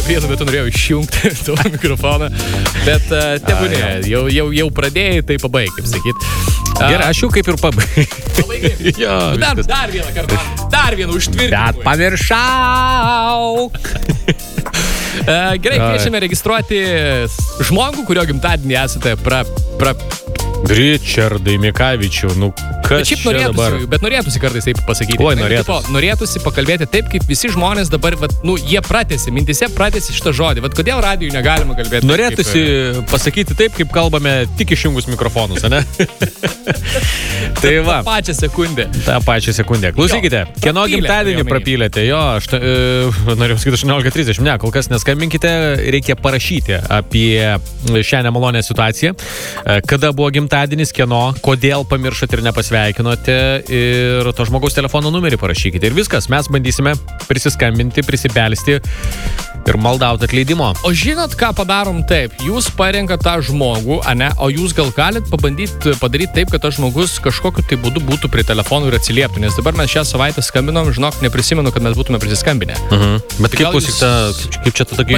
vienu metu norėjau išjungti tavo mikrofoną, bet tebūnė, jau pradėjai, tai pabaig, kaip sakyt. Gerai, aš jau kaip ir pabaigai. Dar vieną kartą, dar vieną užtvirtinimui. Bet pamiršau. Gerai, kviečiame registruoti žmogų, kurio gimtadienį esate Richardai Mikavičiau, kas čia dabar? Bet norėtųsi kartais taip pasakyti. Oi, norėtųsi. Norėtųsi pakalbėti taip, kaip visi žmonės dabar, jie pratėsi, mintise pratėsi šitą žodį. Kodėl radijui negalima kalbėti? Norėtųsi pasakyti taip, kaip kalbame tik išjungus mikrofonus, ne? Tai va. Ta pačią sekundę. Klausykite, kieno gimtadienį prapylėte? Jo, norėjau sakyti 18:30. Ne, kol kas neskambinkite, reikia parašyti apie šią nemalonę situaciją. Kada buvo gimtadienis, kieno, kodėl pamiršote ir nepasveikinote, ir to žmogaus telefono numerį parašykite. Ir viskas, mes bandysime prisiskambinti, prisibelsti ir maldauti atleidimo. O žinot, ką padarom taip? Jūs parenkat tą žmogų, o jūs gal galit padaryti taip, kad tas žmogus kažkokiu tai būdu būtų prie telefonų ir atsilieptų, nes dabar mes šią savaitę skambinom, žinok, neprisimenu, kad mes būtume prisiskambinę. Bet kaip čia ta tokia